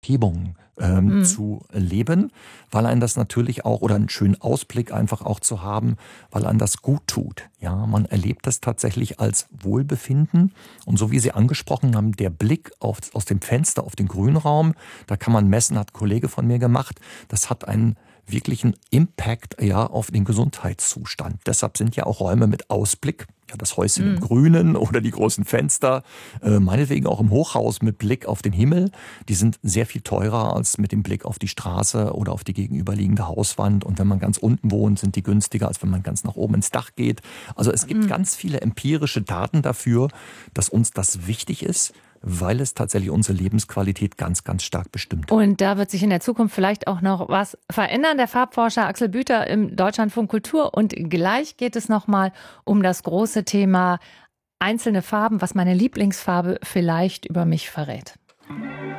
Umgebung zu leben, weil einen das natürlich auch, oder einen schönen Ausblick einfach auch zu haben, weil einem das gut tut. Ja, man erlebt das tatsächlich als Wohlbefinden. Und so wie Sie angesprochen haben, der Blick aus dem Fenster auf den Grünraum, da kann man messen, hat ein Kollege von mir gemacht, das hat einen wirklichen Impact ja auf den Gesundheitszustand. Deshalb sind ja auch Räume mit Ausblick, ja, das Häuschen im Grünen oder die großen Fenster, meinetwegen auch im Hochhaus mit Blick auf den Himmel, die sind sehr viel teurer als mit dem Blick auf die Straße oder auf die gegenüberliegende Hauswand. Und wenn man ganz unten wohnt, sind die günstiger, als wenn man ganz nach oben ins Dach geht. Also es gibt ganz viele empirische Daten dafür, dass uns das wichtig ist, weil es tatsächlich unsere Lebensqualität ganz, ganz stark bestimmt. Und da wird sich in der Zukunft vielleicht auch noch was verändern. Der Farbforscher Axel Büter im Deutschlandfunk Kultur. Und gleich geht es nochmal um das große Thema einzelne Farben, was meine Lieblingsfarbe vielleicht über mich verrät.